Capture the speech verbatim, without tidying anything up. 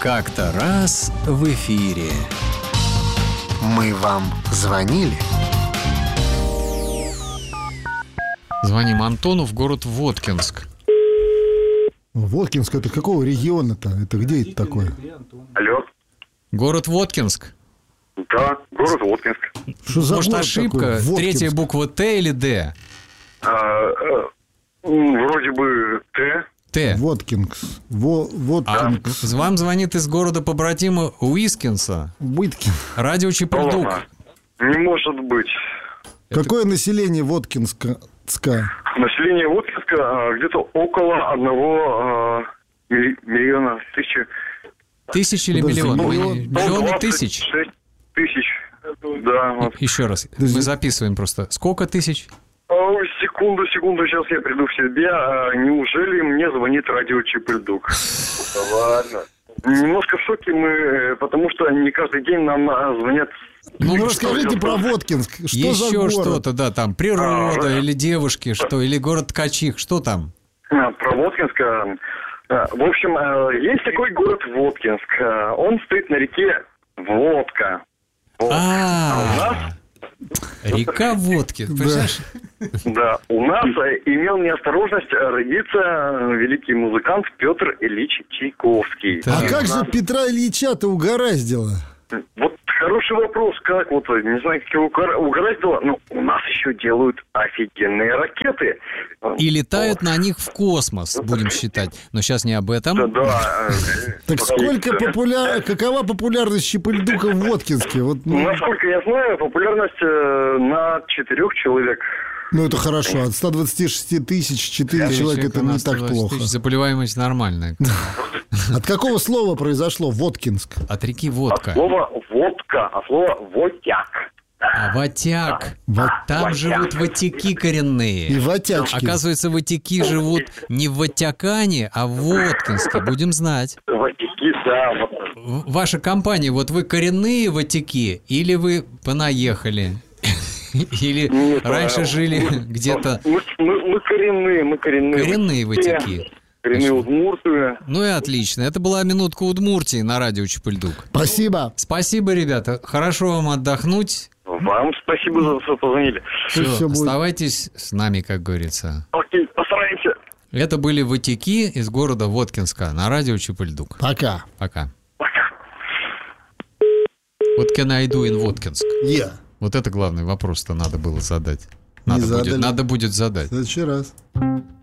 Как-то раз в эфире. Мы вам звонили? Звоним Антону в город Воткинск. Воткинск, это какого региона-то? Это где это такое? Алло. Город Воткинск. Да, город Воткинск. Что за Может, город ошибка? такой? Воткинск. Третья буква Т или Д? А, а, вроде бы Т. Т. Воткинс. Во, А Воткинс. вам звонит из города побратима Уискинса. Уиткин. Радио Чепурдук. Ладно. Не может быть. Какое население Воткинска? Население Воткинска а, где-то около одного а, ми- миллиона тысяч. Тысяч или Подожди, миллион? миллион. Миллионы тысяч? шесть тысяч. Да, вот. Еще раз. Подожди. Мы записываем просто. Сколько тысяч? А, секунду, секунду, сейчас я приду в себя. А, неужели мне звонит радио Чепурдук? Ладно. Немножко в шоке мы, потому что не каждый день нам а, звонят. Ну, расскажите про Воткинск. Что Еще за город? что-то, да, там природа А, или девушки, что, или город Ткачих, что там? А, Про Воткинск. а, а, В общем, а, есть такой город Воткинск. А, Он стоит на реке Водка. Вот. А у нас, А, река Водки, понимаешь? да, у нас а, имел неосторожность а, родиться а, великий музыкант Петр Ильич Чайковский. Так. А как же Петра Ильича-то угораздило? Вот хороший вопрос, как вот, не знаю, как его угор- угораздило, но у нас еще делают офигенные ракеты. И летают на них в космос, будем считать. Но сейчас не об Да, этом. да. Так сколько популяр... Какова популярность Чепурдука в Воткинске? Вот, ну, Насколько я знаю, популярность э, на четырех человек. ну, это хорошо. От ста двадцати шести тысяч четыре человека это не так плохо. Заболеваемость нормальная. От какого слова произошло Воткинск? От реки От Водка. слова водка, а слово водяк. А Ватяк. Вот. Там Ватяк. живут ватяки И коренные. ватячки. Оказывается, ватяки живут не в Ватякане, а в Воткинске. Будем знать. Водяки, да. Вот. В- Ваша компания, вот вы коренные ватяки или вы понаехали? Или Нет, раньше а, жили мы- где-то Мы, мы, мы коренные, мы коренные. коренные ватяки? Коренные удмурты. Ну и отлично. Это была минутка Удмуртии на радио Чепурдук. Спасибо. Спасибо, ребята. Хорошо вам отдохнуть. Вам спасибо за то, что позвонили. Все, всё будет. оставайтесь с нами, как говорится. Окей, постараемся. Это были ватяки из города Воткинска на радио Чепурдук. Пока. Пока. Пока. Вот can I do in Воткинск? Я. Вот это главный вопрос-то надо было задать. Не Надо, задали. будет, надо будет задать. В следующий раз.